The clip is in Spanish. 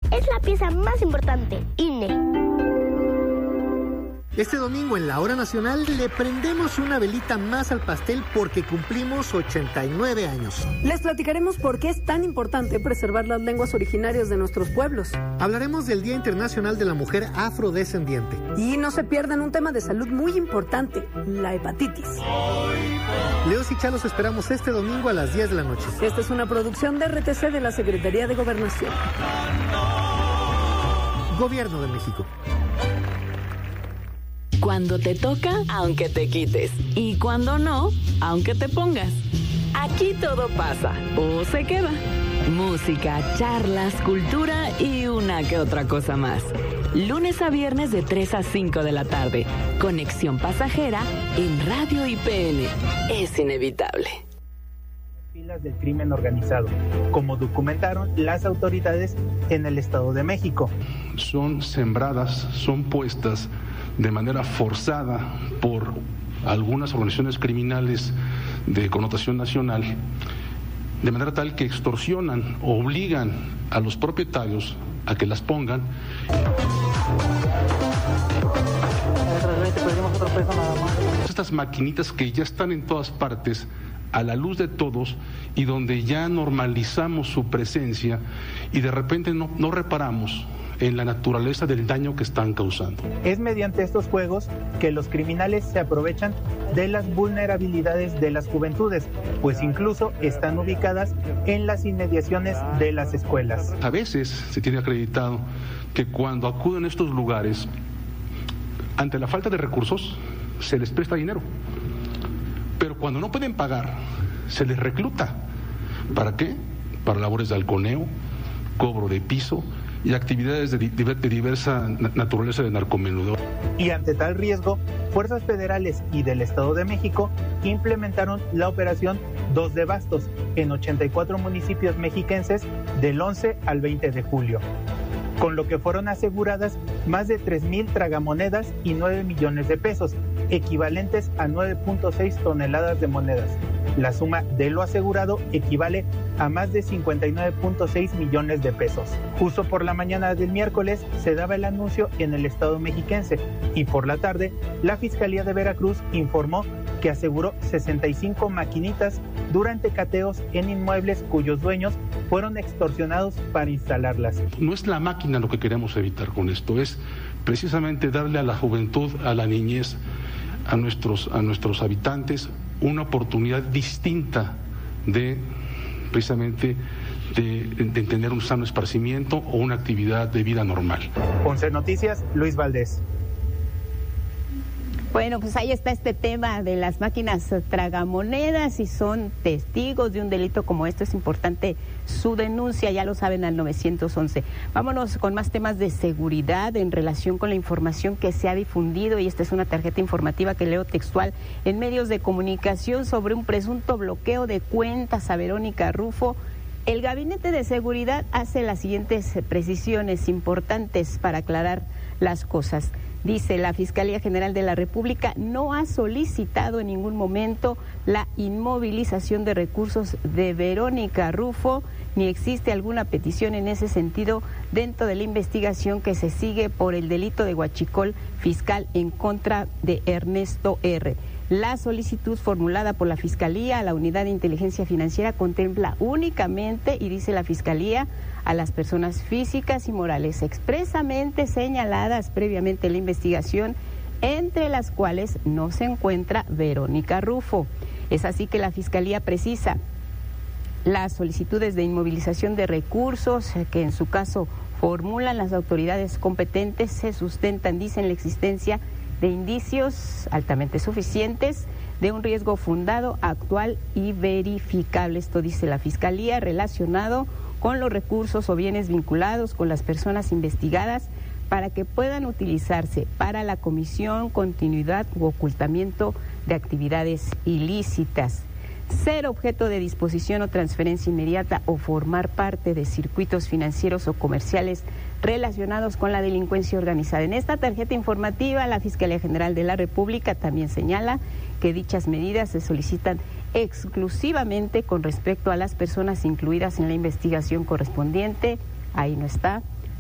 es la pieza más importante, INE. Este domingo en la Hora Nacional le prendemos una velita más al pastel porque cumplimos 89 años. Les platicaremos por qué es tan importante preservar las lenguas originarias de nuestros pueblos. Hablaremos del Día Internacional de la Mujer Afrodescendiente. Y no se pierdan un tema de salud muy importante, la hepatitis. Leos y Chá los esperamos este domingo a las 10 de la noche. Esta es una producción de RTC de la Secretaría de Gobernación. Gobierno de México. Cuando te toca, aunque te quites. Y cuando no, aunque te pongas. Aquí todo pasa o se queda. Música, charlas, cultura y una que otra cosa más. Lunes a viernes de 3 a 5 de la tarde. Conexión pasajera en Radio IPN. Es inevitable. Filas del crimen organizado, como documentaron las autoridades en el Estado de México. Son sembradas, son puestas de manera forzada por algunas organizaciones criminales de connotación nacional, de manera tal que extorsionan, obligan a los propietarios a que las pongan. Estas maquinitas que ya están en todas partes, a la luz de todos, y donde ya normalizamos su presencia y de repente no reparamos en la naturaleza del daño que están causando. Es mediante estos juegos que los criminales se aprovechan de las vulnerabilidades de las juventudes, pues incluso están ubicadas en las inmediaciones de las escuelas. A veces se tiene acreditado que cuando acuden a estos lugares, ante la falta de recursos, se les presta dinero. Pero cuando no pueden pagar, se les recluta. ¿Para qué? Para labores de halconeo, cobro de piso y actividades de diversa naturaleza de narcomenudeo. Y ante tal riesgo, fuerzas federales y del Estado de México implementaron la operación 2 de Bastos en 84 municipios mexiquenses del 11 al 20 de julio, con lo que fueron aseguradas más de 3,000 tragamonedas y 9 millones de pesos, equivalentes a 9.6 toneladas de monedas. La suma de lo asegurado equivale a más de 59.6 millones de pesos. Justo por la mañana del miércoles se daba el anuncio en el estado mexiquense y por la tarde la Fiscalía de Veracruz informó que aseguró 65 maquinitas durante cateos en inmuebles cuyos dueños fueron extorsionados para instalarlas. No es la máquina lo que queremos evitar con esto, es precisamente darle a la juventud, a la niñez, a nuestros habitantes una oportunidad distinta de precisamente de tener un sano esparcimiento o una actividad de vida normal. Ponce Noticias, Luis Valdés. Bueno, pues ahí está este tema de las máquinas tragamonedas y son testigos de un delito como esto. Es importante su denuncia, ya lo saben, al 911. Vámonos con más temas de seguridad en relación con la información que se ha difundido, y esta es una tarjeta informativa que leo textual en medios de comunicación sobre un presunto bloqueo de cuentas a Verónica Rufo. El Gabinete de Seguridad hace las siguientes precisiones importantes para aclarar las cosas. Dice, la Fiscalía General de la República no ha solicitado en ningún momento la inmovilización de recursos de Verónica Rufo, ni existe alguna petición en ese sentido dentro de la investigación que se sigue por el delito de huachicol fiscal en contra de Ernesto R. La solicitud formulada por la Fiscalía a la Unidad de Inteligencia Financiera contempla únicamente, y dice la Fiscalía, a las personas físicas y morales expresamente señaladas previamente en la investigación, entre las cuales no se encuentra Verónica Rufo. Es así que la Fiscalía precisa: las solicitudes de inmovilización de recursos que en su caso formulan las autoridades competentes se sustentan, dicen, la existencia de indicios altamente suficientes de un riesgo fundado, actual y verificable. Esto dice la Fiscalía, relacionado con los recursos o bienes vinculados con las personas investigadas para que puedan utilizarse para la comisión, continuidad u ocultamiento de actividades ilícitas, ser objeto de disposición o transferencia inmediata o formar parte de circuitos financieros o comerciales relacionados con la delincuencia organizada. En esta tarjeta informativa, la Fiscalía General de la República también señala que dichas medidas se solicitan exclusivamente con respecto a las personas incluidas en la investigación correspondiente. Ahí no está